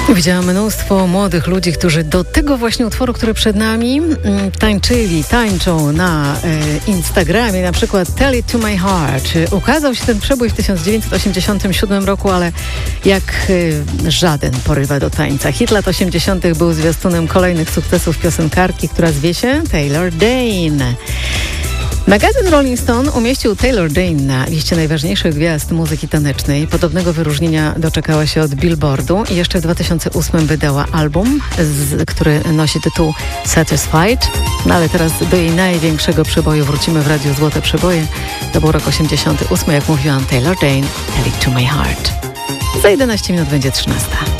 Widziałam mnóstwo młodych ludzi, którzy do tego właśnie utworu, który przed nami, tańczą na Instagramie, na przykład Tell It To My Heart. Ukazał się ten przebój w 1987 roku, ale jak żaden porywa do tańca. Hit lat 80. był zwiastunem kolejnych sukcesów piosenkarki, która zwie się Taylor Dayne. Magazyn Rolling Stone umieścił Taylor Dayne na liście najważniejszych gwiazd muzyki tanecznej. Podobnego wyróżnienia doczekała się od Billboardu i jeszcze w 2008 wydała album, który nosi tytuł Satisfied. No ale teraz do jej największego przeboju wrócimy w Radiu Złote Przeboje. To był rok 88, jak mówiłam, Taylor Dayne, Tell It To My Heart. Za 11 minut będzie 13.